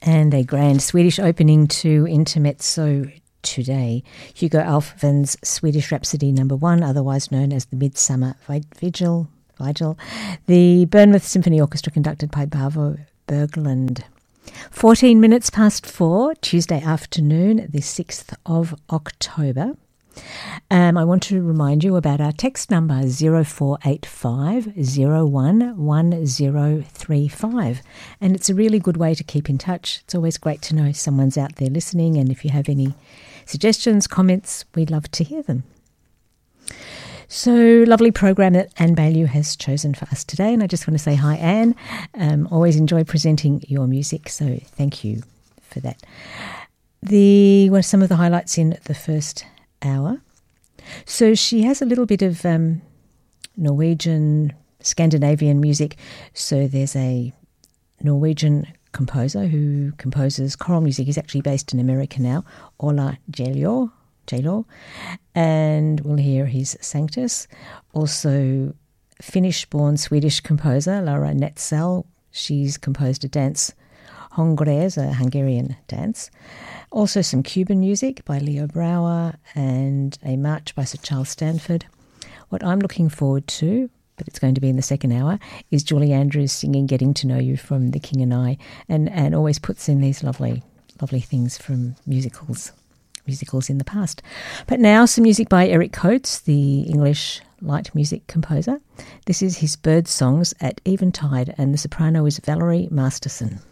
And a grand Swedish opening to Intermezzo today. Hugo Alfvén's Swedish Rhapsody No. 1, otherwise known as the Midsummer Vigil. The Bournemouth Symphony Orchestra conducted by Paavo Berglund. 14 minutes past 4, Tuesday afternoon, the 6th of October. I want to remind you about our text number 0485 011035, and it's a really good way to keep in touch. It's always great to know someone's out there listening, and if you have any suggestions, comments, we'd love to hear them. So, lovely program that Anne Baillieu has chosen for us today, and I just want to say hi, Anne. Always enjoy presenting your music, so thank you for that. Were some of the highlights in the first hour. So she has a little bit of Norwegian, Scandinavian music. So there's a Norwegian composer who composes choral music. He's actually based in America now, Ola J-Lor, and we'll hear his Sanctus. Also, Finnish-born Swedish composer Laura Netzel. She's composed a dance, Hongres, a Hungarian dance. Also some Cuban music by Leo Brouwer and a march by Sir Charles Stanford. What I'm looking forward to, but it's going to be in the second hour, is Julie Andrews singing Getting to Know You from The King and I, and always puts in these lovely things from musicals in the past. But now some music by Eric Coates, the English light music composer. This is his Bird Songs at Eventide, and the soprano is Valerie Masterson.